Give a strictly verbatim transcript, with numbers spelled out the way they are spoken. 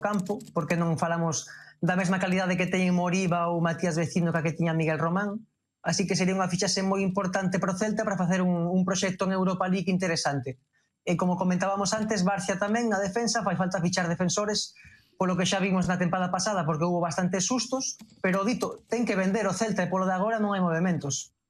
campo, porque non falamos da mesma calidade que teñen Moriba ou Matías Vecino que a que tiña Miguel Román, así que sería unha fichaxe moi importante para o Celta para facer un, un proxecto en Europa League interesante. E como comentábamos antes, Barcia tamén na defensa, fai falta fichar defensores, polo que xa vimos na tempada pasada, porque houve bastantes sustos, pero dito, ten que vender o Celta e polo de agora non hai movimentos.